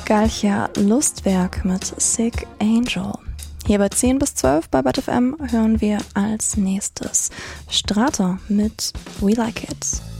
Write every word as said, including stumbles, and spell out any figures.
Galcher Lustwerk mit Sick Angel. Hier bei zehn bis zwölf bei Bad F M hören wir als nächstes Strata mit We Like It.